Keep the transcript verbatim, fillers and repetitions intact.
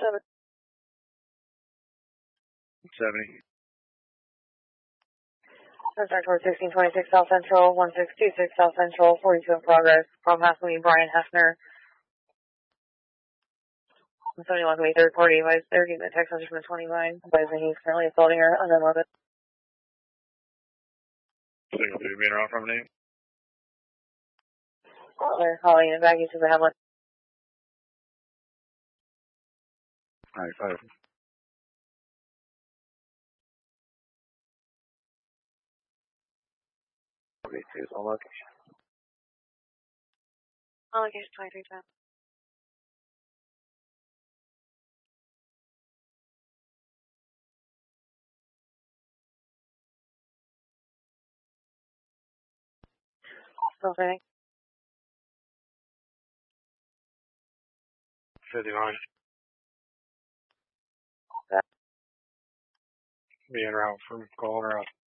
seven. seventy. Contact towards sixteen twenty-six South Central, one six two six South Central, forty-two in progress. From Hathaway, Brian Hefner. seventy-one to third party, advised they're getting a text message from the twenty-nine, advising he's currently assaulting her unloaded. Signal two being around from name. They're calling it back into the Hamlet. Alright, five. forty-two is on location. On location twenty-three ten. Still sitting. fifty-nine. Yeah. Being route from calling her out.